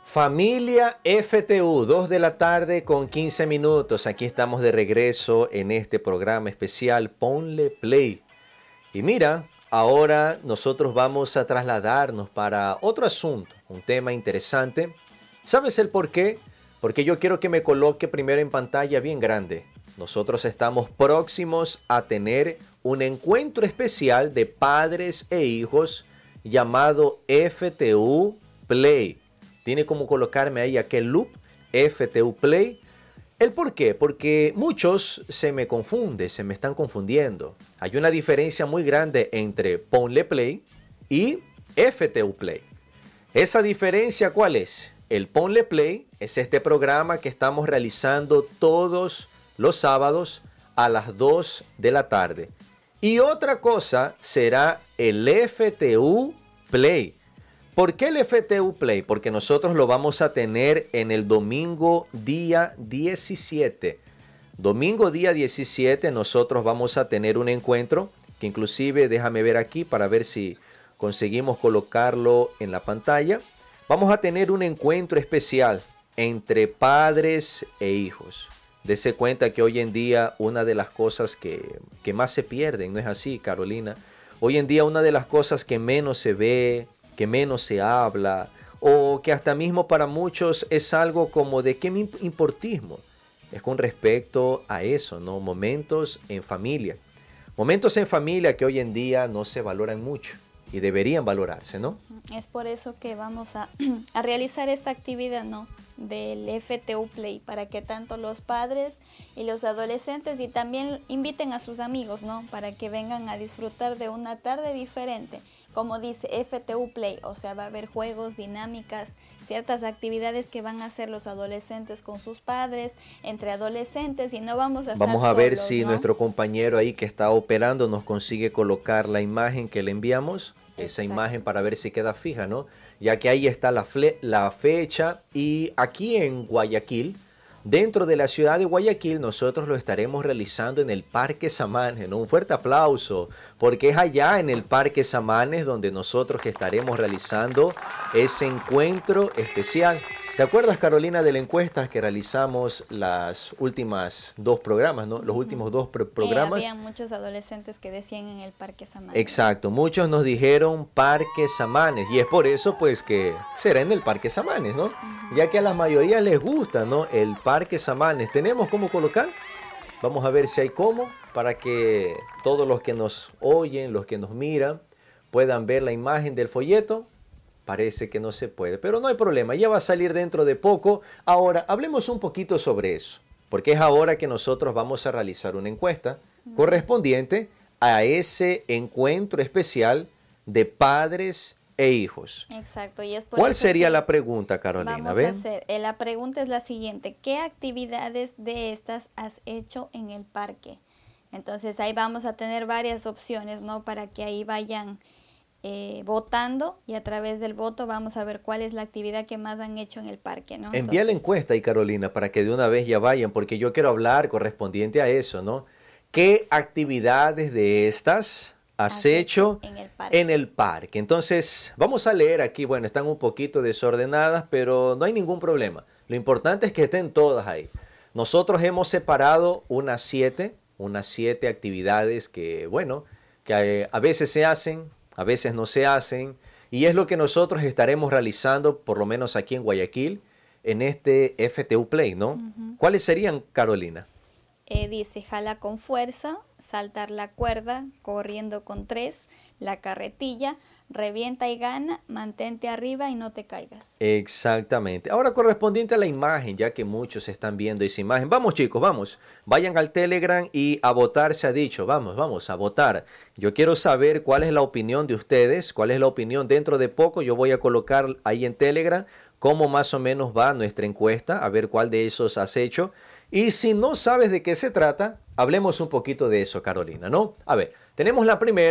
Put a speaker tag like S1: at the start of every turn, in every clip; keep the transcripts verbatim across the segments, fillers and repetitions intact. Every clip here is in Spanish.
S1: Familia F T U, dos de la tarde con quince minutos. Aquí estamos de regreso en este programa especial Ponle Play. Y mira, ahora nosotros vamos a trasladarnos para otro asunto, un tema interesante. ¿Sabes el por qué? Porque yo quiero que me coloque primero en pantalla bien grande. Nosotros estamos próximos a tener un encuentro especial de padres e hijos llamado F T U Play. Tiene como colocarme ahí aquel loop, F T U Play. ¿El por qué? Porque muchos se me confunden, se me están confundiendo. Hay una diferencia muy grande entre Ponle Play y F T U Play. ¿Esa diferencia cuál es? El Ponle Play es este programa que estamos realizando todos los sábados a las dos de la tarde. Y otra cosa será el F T U Play. ¿Por qué el F T U Play? Porque nosotros lo vamos a tener en el domingo día diecisiete. Domingo día diecisiete nosotros vamos a tener un encuentro que inclusive déjame ver aquí para ver si conseguimos colocarlo en la pantalla. Vamos a tener un encuentro especial entre padres e hijos. Dese cuenta que hoy en día una de las cosas que, que más se pierden, ¿no es así, Carolina? Hoy en día una de las cosas que menos se ve, que menos se habla, o que hasta mismo para muchos es algo como de qué importismo, es con respecto a eso, ¿no? Momentos en familia. Momentos en familia que hoy en día no se valoran mucho y deberían valorarse, ¿no?
S2: Es por eso que vamos a, a realizar esta actividad, ¿no?, del F T U Play, para que tanto los padres y los adolescentes y también inviten a sus amigos, ¿no?, para que vengan a disfrutar de una tarde diferente. Como dice F T U Play, o sea, va a haber juegos, dinámicas, ciertas actividades que van a hacer los adolescentes con sus padres, entre adolescentes, y no vamos a estar
S1: Vamos a ver
S2: solos,
S1: si
S2: ¿no?
S1: nuestro compañero ahí que está operando nos consigue colocar la imagen que le enviamos, esa
S2: Exacto.
S1: imagen para ver si queda fija, ¿no? Ya que ahí está la, fle la fecha y aquí en Guayaquil, dentro de la ciudad de Guayaquil, nosotros lo estaremos realizando en el Parque Samanes, ¿no? Un fuerte aplauso, porque es allá en el Parque Samanes donde nosotros estaremos realizando ese encuentro especial. ¿Te acuerdas, Carolina, de la encuesta que realizamos las últimas dos programas, ¿no? Los uh-huh. últimos dos pro programas.
S2: Eh, había muchos adolescentes que decían en el Parque Samanes.
S1: Exacto, muchos nos dijeron Parque Samanes y es por eso pues que será en el Parque Samanes, ¿no? Uh-huh. Ya que a la mayoría les gusta, ¿no?, el Parque Samanes. ¿Tenemos cómo colocar? Vamos a ver si hay cómo, para que todos los que nos oyen, los que nos miran, puedan ver la imagen del folleto. Parece que no se puede, pero no hay problema, ya va a salir dentro de poco. Ahora, hablemos un poquito sobre eso, porque es ahora que nosotros vamos a realizar una encuesta uh-huh. correspondiente a ese encuentro especial de padres e hijos.
S2: Exacto. Y es por
S1: ¿Cuál
S2: eso
S1: sería
S2: que
S1: la pregunta, Carolina?
S2: Vamos
S1: ¿Ven?
S2: a hacer, eh, la pregunta es la siguiente: ¿qué actividades de estas has hecho en el parque? Entonces ahí vamos a tener varias opciones, ¿no?, para que ahí vayan Eh, votando, y a través del voto vamos a ver cuál es la actividad que más han hecho en el parque, ¿no?
S1: Envía
S2: Entonces,
S1: la encuesta ahí, Carolina, para que de una vez ya vayan, porque yo quiero hablar correspondiente a eso, ¿no? ¿Qué actividades de estas has hecho
S2: en el parque?
S1: En el parque. Entonces, vamos a leer aquí, bueno, están un poquito desordenadas, pero no hay ningún problema. Lo importante es que estén todas ahí. Nosotros hemos separado unas siete, unas siete actividades que, bueno, que a veces se hacen, a veces no se hacen, y es lo que nosotros estaremos realizando, por lo menos aquí en Guayaquil, en este F T U Play, ¿no? Uh-huh. ¿Cuáles serían, Carolina?
S2: Eh, dice, jala con fuerza, saltar la cuerda, corriendo con tres, la carretilla, revienta y gana, mantente arriba y no te caigas.
S1: Exactamente. Ahora correspondiente a la imagen, ya que muchos están viendo esa imagen. Vamos, chicos, vamos. Vayan al Telegram y a votar se ha dicho. Vamos, vamos a votar. Yo quiero saber cuál es la opinión de ustedes, cuál es la opinión. Dentro de poco yo voy a colocar ahí en Telegram cómo más o menos va nuestra encuesta, a ver cuál de esos has hecho. Y si no sabes de qué se trata, hablemos un poquito de eso, Carolina, ¿no? A ver, tenemos la primera.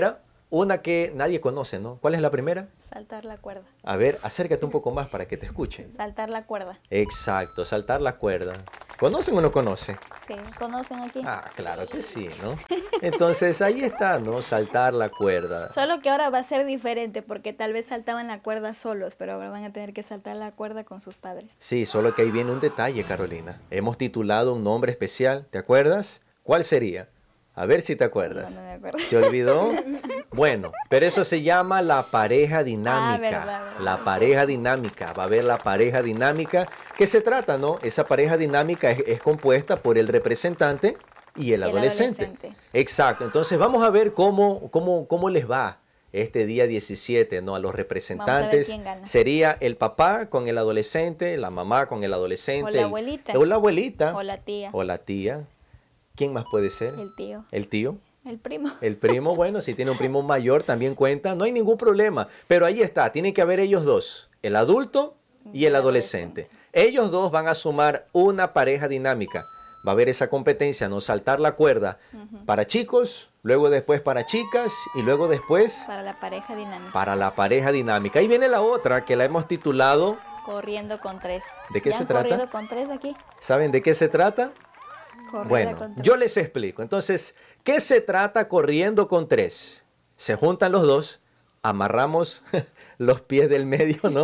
S1: una que nadie conoce, ¿no? ¿Cuál es la primera?
S2: Saltar la cuerda.
S1: A ver, acércate un poco más para que te escuchen.
S2: Saltar la cuerda.
S1: Exacto, saltar la cuerda. ¿Conocen o no conocen?
S2: Sí, ¿conocen aquí?
S1: Ah, claro que sí, ¿no? Entonces ahí está, ¿no? Saltar la cuerda.
S2: Solo que ahora va a ser diferente porque tal vez saltaban la cuerda solos, pero ahora van a tener que saltar la cuerda con sus padres.
S1: Sí, solo que ahí viene un detalle, Carolina. Hemos titulado un nombre especial, ¿te acuerdas? ¿Cuál sería? A ver si te acuerdas.
S2: No, no me acuerdo.
S1: ¿Se olvidó? Bueno, pero eso se llama la pareja dinámica.
S2: Ah, verdad, verdad,
S1: la
S2: sí.
S1: pareja dinámica. Va a haber la pareja dinámica. ¿Qué se trata, no? Esa pareja dinámica es, es compuesta por el representante y el,
S2: El
S1: adolescente.
S2: adolescente.
S1: Exacto. Entonces vamos a ver cómo, cómo, cómo les va este día diecisiete, ¿no? A los representantes.
S2: quién gana.
S1: Sería el papá con el adolescente, la mamá con el adolescente.
S2: O la
S1: el-
S2: abuelita.
S1: O la abuelita.
S2: O la tía.
S1: O la tía. ¿Quién más puede ser?
S2: El tío.
S1: El tío.
S2: El primo.
S1: El primo, bueno, si tiene un primo mayor también cuenta, no hay ningún problema. Pero ahí está, tienen que haber ellos dos, el adulto y el
S2: El
S1: adolescente. Ellos dos van a sumar una pareja dinámica. Va a haber esa competencia, no saltar la cuerda para chicos, luego después para chicas y luego después
S2: Para la pareja dinámica.
S1: para la pareja dinámica. Ahí viene la otra que la hemos titulado,
S2: Corriendo con tres.
S1: ¿De qué
S2: ¿Ya
S1: se
S2: han
S1: trata?
S2: corrido con tres aquí?
S1: ¿saben de qué se trata?
S2: Corrida
S1: Bueno,
S2: con tres.
S1: yo les explico. Entonces, ¿qué se trata corriendo con tres? Se juntan los dos, amarramos los pies del medio, ¿no?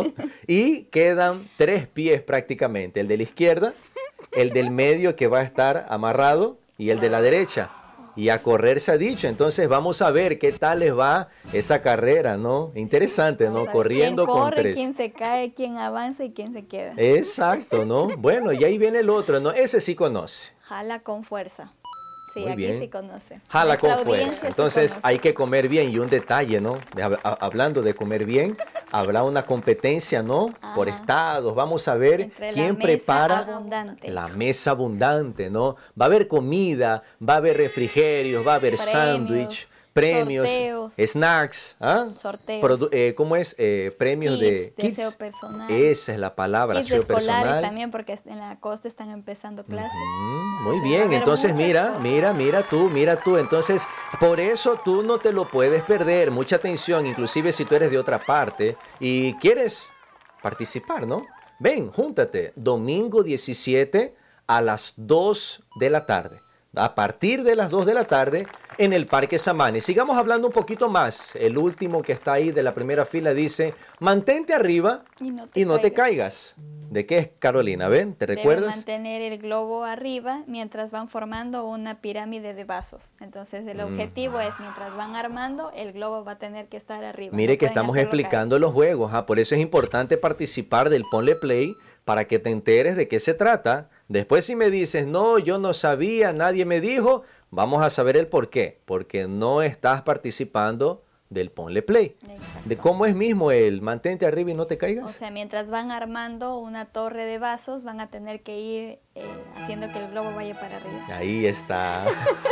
S1: Y quedan tres pies prácticamente. El de la izquierda, el del medio que va a estar amarrado y el de la derecha. Y a correr se ha dicho. Entonces, vamos a ver qué tal les va esa carrera, ¿no? Interesante,
S2: Vamos
S1: ¿no?
S2: a ver
S1: Corriendo
S2: quién
S1: con
S2: corre,
S1: tres.
S2: quién se cae, quién avanza y quién se queda.
S1: Exacto, ¿no? Bueno, y ahí viene el otro, ¿no? Ese sí conoce.
S2: Jala con fuerza. Sí,
S1: Muy
S2: aquí
S1: bien.
S2: sí conoce.
S1: Jala
S2: Nuestra
S1: con
S2: audiencia
S1: fuerza.
S2: sí
S1: Entonces
S2: conoce.
S1: hay que comer bien. Y un detalle, ¿no? De hab- a- hablando de comer bien, habrá una competencia, ¿no? Por
S2: Ajá.
S1: estados. Vamos a ver
S2: Entre la
S1: quién
S2: mesa
S1: prepara
S2: abundante.
S1: la mesa abundante, ¿no? Va a haber comida, va a haber refrigerios, va a haber
S2: Premios,
S1: sándwich, premios,
S2: sorteos.
S1: snacks, ¿ah?
S2: Sorteos.
S1: Produ- eh, ¿Cómo es? Eh, premios de
S2: Kits, de aseo personal.
S1: Esa es la palabra,
S2: Kits
S1: aseo
S2: escolares
S1: personal.
S2: también porque en la costa están empezando clases.
S1: Mm, muy
S2: Entonces, va a
S1: bien,
S2: haber
S1: entonces
S2: muchas
S1: mira,
S2: cosas.
S1: mira, mira tú, mira tú. Entonces, por eso tú no te lo puedes perder. Mucha atención, inclusive si tú eres de otra parte y quieres participar, ¿no? Ven, júntate, domingo diecisiete a las dos de la tarde. A partir de las dos de la tarde en el Parque Samani. Sigamos hablando un poquito más. El último que está ahí de la primera fila dice, mantente arriba
S2: Y no te
S1: y no te
S2: caigas.
S1: caigas. ¿De qué es, Carolina? ¿Ven? ¿Te
S2: Deben
S1: recuerdas?
S2: mantener el globo arriba mientras van formando una pirámide de vasos. Entonces el objetivo es, mientras van armando, el globo va a tener que estar arriba.
S1: Mire
S2: no
S1: que
S2: pueden
S1: estamos
S2: hacerlo
S1: explicando los juegos, ¿ah? Por eso es importante participar del Ponle Play para que te enteres de qué se trata. Después si me dices, no, yo no sabía, nadie me dijo, vamos a saber el por qué. Porque no estás participando del Ponle Play.
S2: caer. Exacto.
S1: De cómo es mismo el mantente arriba y no te
S2: O
S1: caigas.
S2: sea, mientras van armando una torre de vasos, van a tener que ir eh, haciendo que el globo vaya para arriba.
S1: Ahí está.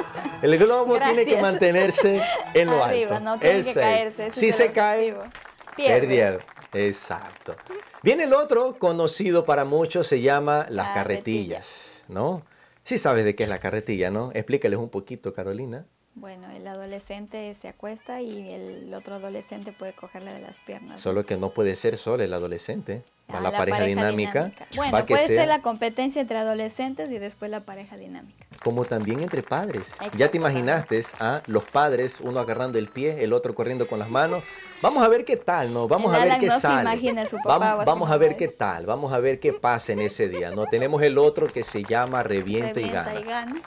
S1: El globo tiene que
S2: Gracias.
S1: mantenerse en lo
S2: Arriba,
S1: alto.
S2: no tiene que
S1: Ese.
S2: caerse. ese
S1: Si
S2: es
S1: se
S2: el
S1: cae,
S2: objetivo. Pierde.
S1: perdieron. Exacto. Viene el otro, conocido para muchos, se llama las
S2: Carretilla.
S1: carretillas, ¿no? Sí sabes de qué es la carretilla, ¿no? Explícales un poquito, Carolina.
S2: Bueno, el adolescente se acuesta y el otro adolescente puede cogerle de las piernas.
S1: Solo que no puede ser solo el adolescente. Va
S2: Ah,
S1: la, pareja, dinámica.
S2: Bueno,
S1: va a que
S2: puede
S1: sea
S2: ser la competencia entre adolescentes y después la pareja dinámica.
S1: como también entre padres. Ya
S2: Exacto,
S1: te imaginaste a los padres, uno agarrando el pie, el otro corriendo con las manos. Vamos a ver qué tal, ¿no? Vamos
S2: El
S1: a ver
S2: Alan
S1: qué
S2: no se
S1: sale.
S2: imagina a su papá
S1: vamos
S2: o a su
S1: vamos a
S2: mamá
S1: ver
S2: eso.
S1: qué tal, vamos a ver qué pasa en ese día, ¿no? Tenemos el otro que se llama Revienta,
S2: Revienta
S1: y Gana.
S2: y gana.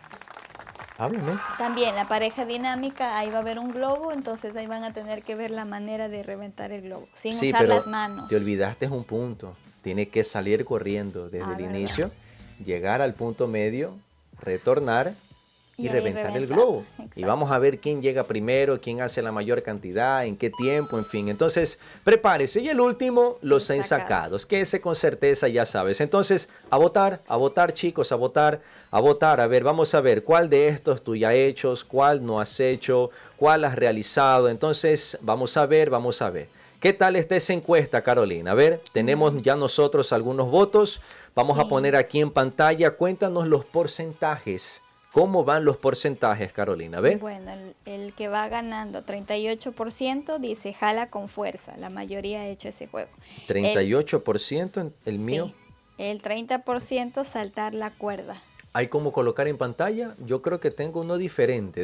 S1: Habla, ¿no?
S2: También la pareja dinámica, ahí va a haber un globo, entonces ahí van a tener que ver la manera de reventar el globo, sin
S1: Sí,
S2: usar
S1: pero
S2: las manos.
S1: te olvidaste un punto. Tiene que salir corriendo desde
S2: Ah,
S1: el
S2: verdad.
S1: inicio, llegar al punto medio, retornar y,
S2: Y ahí
S1: reventar el
S2: reventar.
S1: globo. Y
S2: Exacto.
S1: vamos a ver quién llega primero, quién hace la mayor cantidad, en qué tiempo, en fin. Entonces, prepárese. Y el último, los
S2: Los
S1: ensacados,
S2: ensacados.
S1: que ese con certeza ya sabes. Entonces, a votar, a votar, chicos, a votar, a votar. A ver, vamos a ver cuál de estos tú ya hechos, cuál no has hecho, cuál has realizado. Entonces, vamos a ver, vamos a ver. ¿Qué tal está esa encuesta, Carolina? A ver, tenemos ya nosotros algunos votos. Vamos a
S2: Sí.
S1: poner aquí en pantalla. Cuéntanos los porcentajes. ¿Cómo van los porcentajes, Carolina? ¿Ve?
S2: Bueno, el, el que va ganando treinta y ocho por ciento dice jala con fuerza. La mayoría ha hecho ese juego.
S1: treinta y ocho por ciento el, el
S2: sí,
S1: mío.
S2: El treinta por ciento saltar la cuerda.
S1: ¿Hay cómo colocar en pantalla? Yo creo que tengo uno diferente.